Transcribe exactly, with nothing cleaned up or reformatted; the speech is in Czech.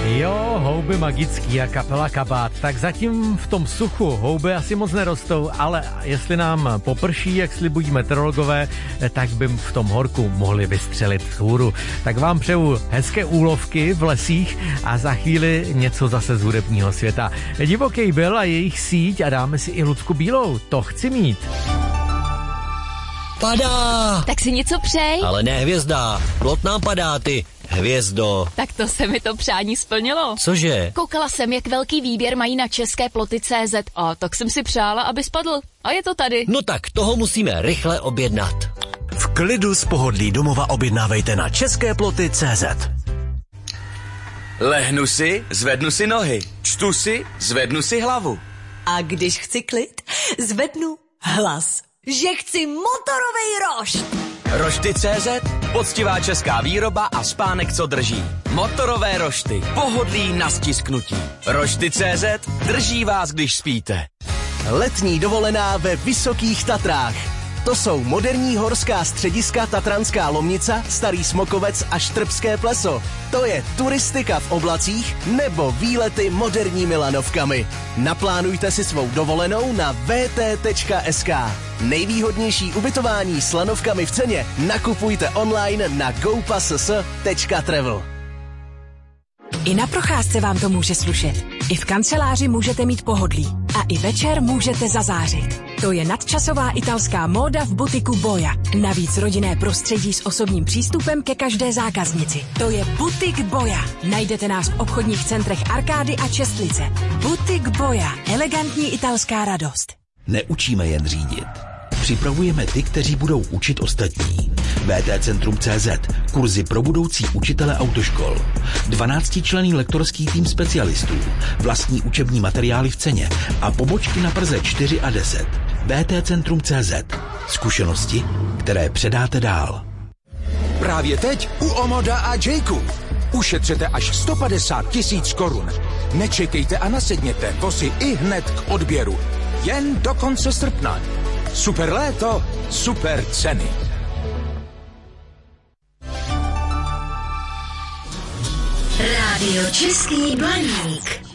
Jo, houby magický a kapela Kabát. Tak zatím v tom suchu houby asi moc nerostou, ale jestli nám poprší, jak slibují meteorologové, tak by v tom horku mohli vystřelit hůru. Tak vám přeju hezké úlovky v lesích a za chvíli něco zase z hudebního světa. Divoký byl a jejich síť a dáme si i Lucku Bílou. To chci mít. Padá! Tak si něco přej. Ale ne hvězda, plot nám padá, ty hvězdo. Tak to se mi to přání splnilo. Cože? Koukala jsem, jak velký výběr mají na české ploty tečka cé zet a tak jsem si přála, aby spadl. A je to tady. No tak toho musíme rychle objednat. V klidu z pohodlí domova objednávejte na české ploty tečka cé zet. Lehnu si, zvednu si nohy. Čtu si, zvednu si hlavu. A když chci klid, zvednu hlas. Že chci motorovej rošt. Rošty tečka cé zet, poctivá česká výroba a spánek, co drží. Motorové rošty, pohodlí na stisknutí. Rošty tečka cé zet drží vás, když spíte. Letní dovolená ve Vysokých Tatrách. To jsou moderní horská střediska Tatranská Lomnica, Starý Smokovec a Štrbské pleso. To je turistika v oblacích nebo výlety moderními lanovkami. Naplánujte si svou dovolenou na w t tečka s k. Nejvýhodnější ubytování s lanovkami v ceně nakupujte online na go pass tečka travel. I na procházce vám to může slušet. I v kanceláři můžete mít pohodlí. A i večer můžete zazářit. To je nadčasová italská móda v butiku Boja. Navíc rodinné prostředí s osobním přístupem ke každé zákaznici. To je Butik Boja. Najdete nás v obchodních centrech Arkády a Čestlice. Butik Boja. Elegantní italská radost. Neučíme jen řídit. Připravujeme ty, kteří budou učit ostatní. V T Centrum tečka cé zet. Kurzy pro budoucí učitele autoškol. dvanáctičlenný lektorský tým specialistů. Vlastní učební materiály v ceně. A pobočky na Praze čtyři a deset. V T Centrum tečka cé zet. Zkušenosti, které předáte dál. Právě teď u Omoda a Jayku. Ušetřete až sto padesát tisíc korun. Nečekejte a nasedněte vozy i hned k odběru. Jen do konce srpna. Super léto, super ceny. Rádio Český Blaník.